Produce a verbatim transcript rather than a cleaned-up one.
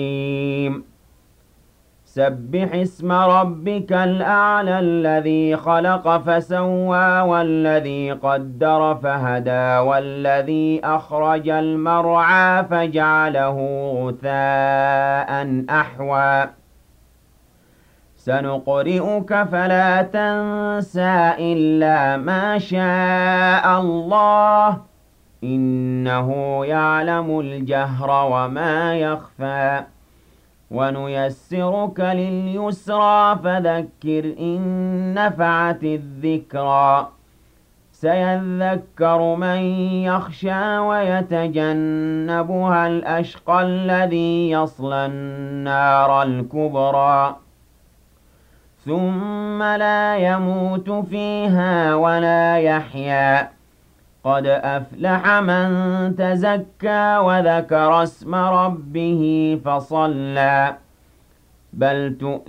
سبح اسم ربك الأعلى الذي خلق فسوى والذي قدر فهدى والذي أخرج المرعى فجعله غثاء أحوى سنقرئك فلا تنسى إلا ما شاء الله إنه يعلم الجهر وما يخفى ونيسرك لليسرى فذكر إن نفعت الذكرى سيذكر من يخشى ويتجنبها الأشقى الذي يصلى النار الكبرى ثم لا يموت فيها ولا يحيا قد أفلح من تزكى وذكر اسم ربه فصلى بل تؤ